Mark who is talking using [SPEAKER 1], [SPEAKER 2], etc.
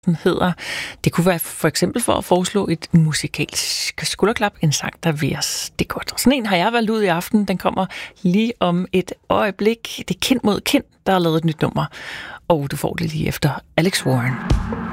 [SPEAKER 1] hedder. Det kunne være for eksempel for at foreslå et musikalsk skulderklap, en sang, der vil os det godt. Og sådan en har jeg valgt ud i aften. Den kommer lige om et øjeblik. Det er Kind mod Kind, der har lavet et nyt nummer. Og du får det lige efter Alex Warren.